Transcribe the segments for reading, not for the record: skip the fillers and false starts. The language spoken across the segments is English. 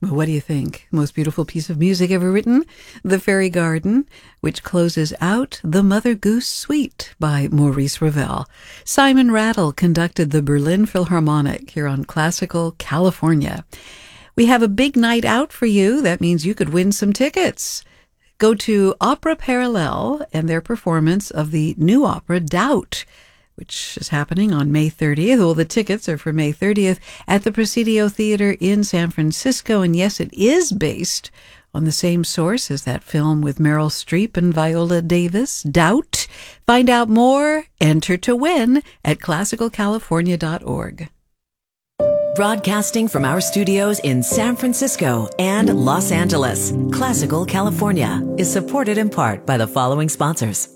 Well, what do you think? Most beautiful piece of music ever written? The Fairy Garden, which closes out The Mother Goose Suite by Maurice Ravel. Simon Rattle conducted the Berlin Philharmonic here on Classical California. We have a big night out for you. That means you could win some tickets. Go to Opera Parallel and their performance of the new opera Doubt, which is happening on May 30th. Well, the tickets are for May 30th at the Presidio Theater in San Francisco. And yes, it is based on the same source as that film with Meryl Streep and Viola Davis, Doubt. Find out more, enter to win at classicalcalifornia.org. Broadcasting from our studios in San Francisco and Los Angeles, Classical California is supported in part by the following sponsors.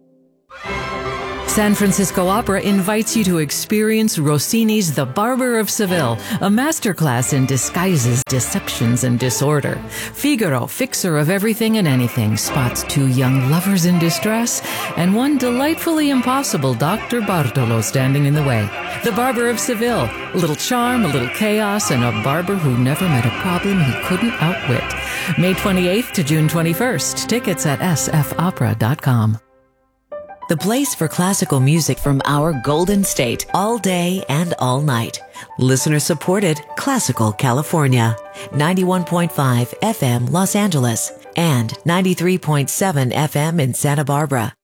San Francisco Opera invites you to experience Rossini's The Barber of Seville, a masterclass in disguises, deceptions, and disorder. Figaro, fixer of everything and anything, spots two young lovers in distress and one delightfully impossible Dr. Bartolo standing in the way. The Barber of Seville, a little charm, a little chaos, and a barber who never met a problem he couldn't outwit. May 28th to June 21st. Tickets at sfopera.com. The place for classical music from our Golden State, all day and all night. Listener supported Classical California, 91.5 FM Los Angeles and 93.7 FM in Santa Barbara.